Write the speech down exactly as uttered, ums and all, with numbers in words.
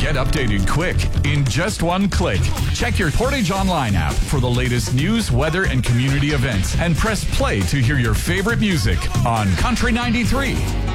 Get updated quick in just one click. Check your Portage Online app for the latest news, weather, and community events, and press play to hear your favorite music on Country ninety-three.